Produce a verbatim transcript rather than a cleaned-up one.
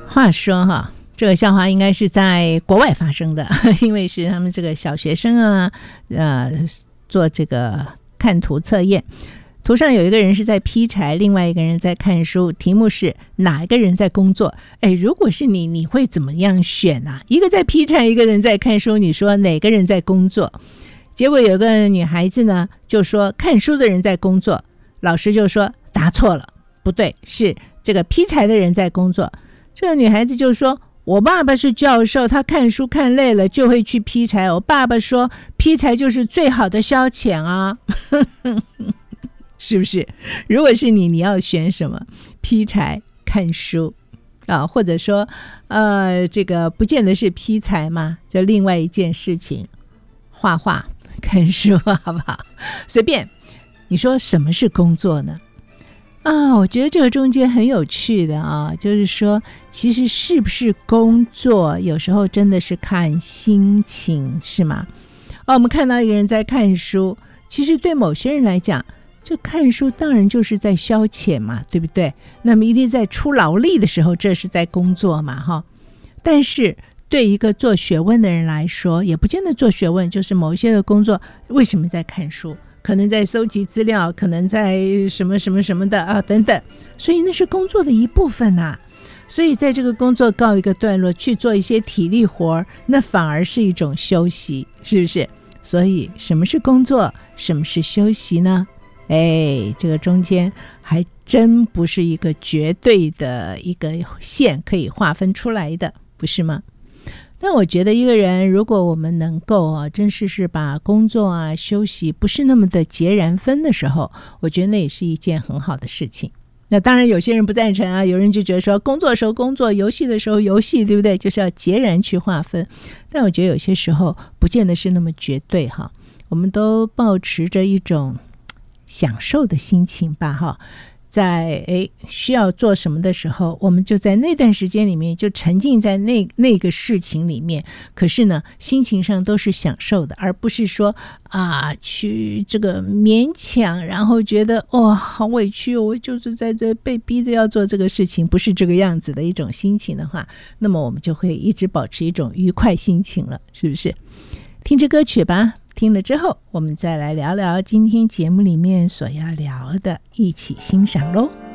话说哈，这个笑话应该是在国外发生的，因为是他们这个小学生啊，呃，做这个看图测验。图上有一个人是在劈柴，另外一个人在看书，题目是哪一个人在工作？哎，如果是你，你会怎么样选啊？一个在劈柴，一个人在看书，你说哪个人在工作？结果有个女孩子呢，就说看书的人在工作，老师就说答错了，不对，是这个劈柴的人在工作。这个女孩子就说，我爸爸是教授，他看书看累了就会去劈柴，我爸爸说劈柴就是最好的消遣啊。是不是？如果是你，你要选什么？劈柴、看书啊，或者说，呃，这个不见得是劈柴嘛，就另外一件事情，画画、看书，好不好？随便。你说什么是工作呢？啊，我觉得这个中间很有趣的啊，就是说，其实是不是工作，有时候真的是看心情，是吗？哦，我们看到一个人在看书，其实对某些人来讲，这看书当然就是在消遣嘛，对不对？那么一定在出劳力的时候，这是在工作嘛，哈。但是对一个做学问的人来说，也不见得做学问，就是某一些的工作，为什么在看书？可能在搜集资料，可能在什么什么什么的啊，等等。所以那是工作的一部分啊。所以在这个工作告一个段落，去做一些体力活，那反而是一种休息，是不是？所以什么是工作，什么是休息呢？哎，这个中间还真不是一个绝对的一个线可以划分出来的，不是吗？但我觉得一个人如果我们能够啊，真是是把工作啊休息不是那么的截然分的时候，我觉得那也是一件很好的事情。那当然有些人不赞成啊，有人就觉得说工作的时候工作，游戏的时候游戏，对不对？就是要截然去划分。但我觉得有些时候不见得是那么绝对哈，我们都抱持着一种享受的心情吧哈，在诶需要做什么的时候，我们就在那段时间里面就沉浸在那那个事情里面，可是呢心情上都是享受的，而不是说啊去这个勉强，然后觉得哦好委屈哦，我就是在这被逼着要做这个事情，不是这个样子的一种心情的话，那么我们就会一直保持一种愉快心情了，是不是？听着歌曲吧，听了之后我们再来聊聊今天节目里面所要聊的，一起欣赏咯。